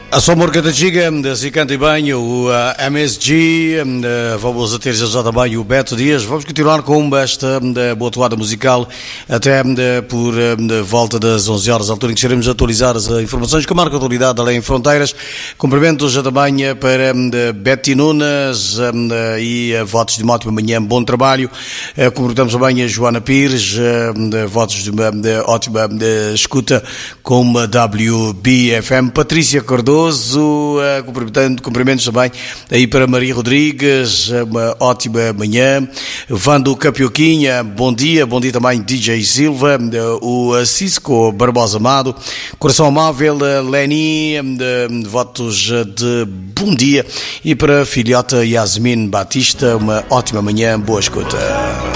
A sua morca Giga, se canta bem, o MSG, vamos a ter já também o Beto Dias. Vamos continuar com esta boa toada musical até por volta das 11 horas, altura em que estaremos a atualizar as informações que marcam a atualidade além fronteiras. Cumprimentos já também para Betty Nunes e votos de uma ótima manhã, bom trabalho. Cumprimentamos também a Joana Pires, votos de uma ótima escuta com a WBFM. Patrícia Cardoso, cumprimentos também aí para Maria Rodrigues, uma ótima manhã. Vando Capioquinha, bom dia também DJ Silva, o Cisco Barbosa Amado, Coração Amável, Leni, votos de bom dia, e para a filhota Yasmin Batista, uma ótima manhã, boa escuta.